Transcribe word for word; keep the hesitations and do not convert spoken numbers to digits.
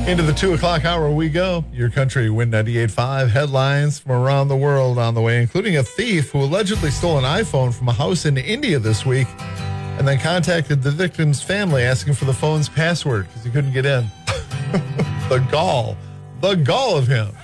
Into the two o'clock hour we go. Your Country Win ninety-eight point five headlines from around the world on the way, including a thief who allegedly stole an iPhone from a house in India this week and then contacted the victim's family asking for the phone's password because he couldn't get in. The gall. The gall of him.